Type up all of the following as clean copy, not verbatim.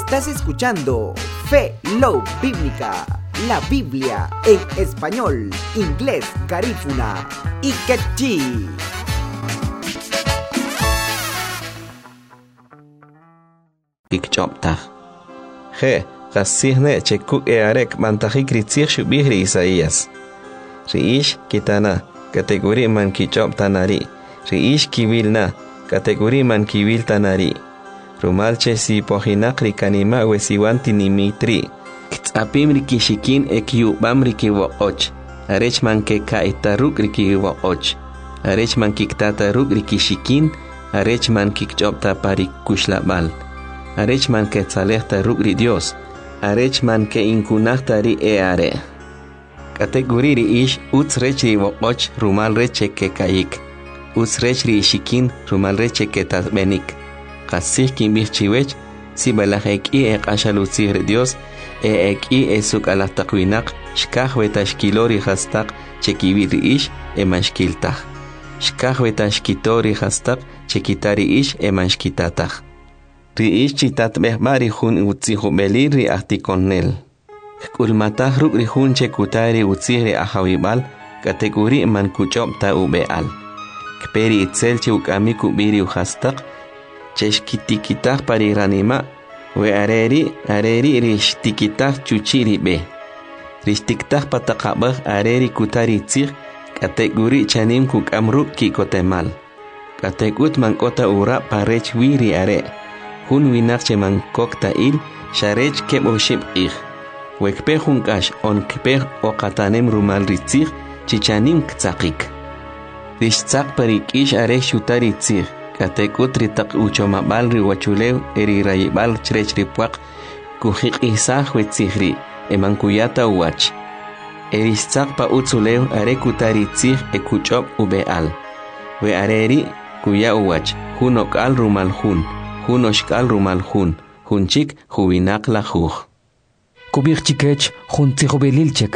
Estás escuchando Fe Love Bíblica, la Biblia en español, inglés, garífuna y quechí. Ikchopta. Je, gasihne chekuk earek mantajik ritzir shubihri Isaías. Riish kitana, kategori man kichoptanari. Riish kivilna, kategori man kivil tanari. Rumalche si pohinakri kanima wesiwanti nimitri. Ktsapim rikishikin ekiubam rikiwoch. Arech man ke kaitaruk rikiwoch. Arech man kiktataruk rikishikin. Arech man kikchopta parikuslabal. Arech man ke tzalehta rukri Dios. Arech man ke inkunahta ri eare. Kategori riish utzrech riwoch rumal reche ke kayik. Utzrech rishikin rumal reche ke tasbenik. Kasih kimbih chiwech, si balahek i ashalutzir Dios, ek i esuk alahtakwinak, shkah wetashkilori hastak, chekibiri ish, emanshkiltah. Shkah wetashkitori hastak, chekitari ish, emanshkitatah. Ri ish chitat behbari hun utzihubelir ri ahtikonel. Kulmatah ruk ri hun chekutari utziri ahawibal, kategori man kuchopta ubeal. Kperi itzel chukami kubiri uhastak, cheshkitikitah pariranima, we areri rishtikitah chuchiri be. Rishtiktah patakabah areri kutari tzir, kategori chanim kukamruk kikotemal. Kategut mankota ura parech wiri are. Hun winakche mankokta il, sharech kebo shib ich. Wekpe hunkash on kpe okatanem rumal ritzir, chichanim ktsakik. Rishtsak parik ish are shutari tzir. Katekut ritak uchomabal riwachulew eri rayibal chrech ripuak kuhik isah wetzihri emankuyata uwach. Eristzak pa utzulew are kutari tzih ekuchop ubeal. We areri kuya uwach hunokal rumal hun oshkal rumal hunchik huwinak la juj. Kubik chikech hun tzihobelilchek.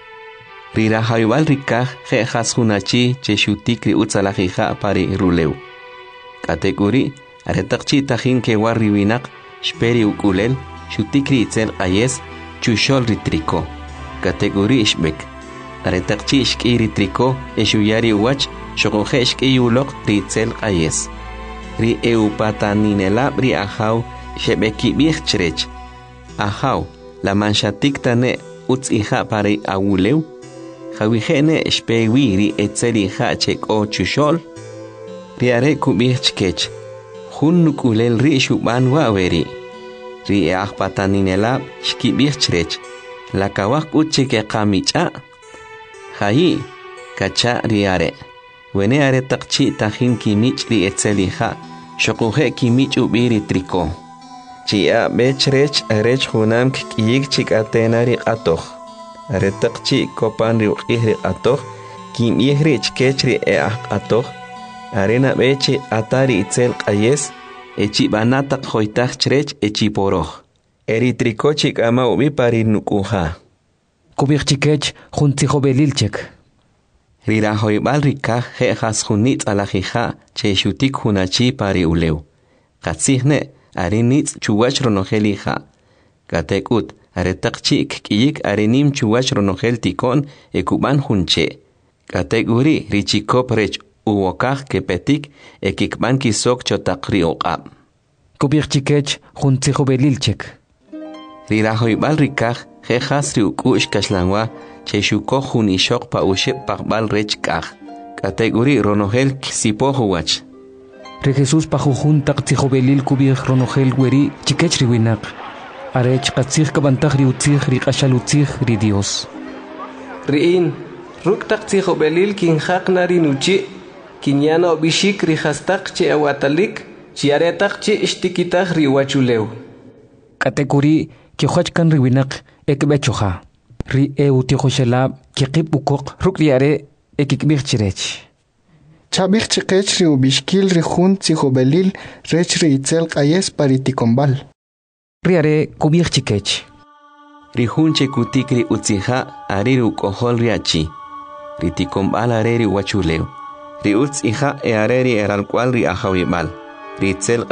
Rirahayubal rikaj jejas hunachi cheshutikri utzalajija pari rulew. Kategori aretakchi tajin ke warriwinak shperi ukulel shutikri itzel ayes chushol ritriko. Kategori ishbek aretakchi ishki ritriko eshuyari uwach shokoje ishki ulok ritzel ayes. Ri eupataninelab ri ahaw shebeki bichchrech. Ahaw la manshatik tane utzija pare awulew. Jawijene shpewi ri etzeli hachek o chushol. Riare kubih chkech. Hun nukulel ri shuban waweri. Ri ahpataninelab shkibih chrech. La kawak uchike kamicha. Hayi kacha riare. Wene are takchi tahin kimich ri etzeliha. Shokuhe kimich ubiri triko. Chia bechrech arech hunam kiyik chik atenari atoh. Are takchi kopan ri ukihri atoh. Kim ihri chkech ri atoh. Arena beche atari itzel qayes, echi banatak hoitach chrech echi poroh. Eritrikochik ama ubi pari nukuha. Kubik chikech juntzihobelilchek. Rirahoibal rikaj jejas junitz alajija cheshutik hunachi pari ulew. Katzihne arinitz chuwach ronojelija. Katekut aretakchik kiyik arinim chuwach ronojel tikon ekuban junche. Kategori richikop rech uwokaj kepetik ekikban kisok chotakri oqab. Kubik chikech juntzihobelilchek. Rirahoibal rikaj jejas riukush kashlanwa cheshuko jun ishok pa ushep pakbal rech kaj. Kategori ronojel kisipohuwach. Re Jesús pajujun taktzihobelil kubik ronojel weri chikech riwinak. Arech katzih kabantaj riutzih riqashalutzih ri Dios. Riin, ruk taktzihobelil kinjak nari nuchi. Kinyana obishik rihastak che awatalik, chiaretak che ishtikitak riwachulew. Kategori kihochkan riwinak ekbechoha. Ri eutihoshelab kikip ukok rukliare ekikbich chirech. Chabich chikech ri ubishkil ri hun tzihobelil rech ri itzel qayes paritikonbal. Riare kubich chikech. Ri hun chekutikri utzija ari ukohol riachi. Ritikonbal areri wachulew. Ri utz hija e areri eral cual ri ahawibal. Ritzel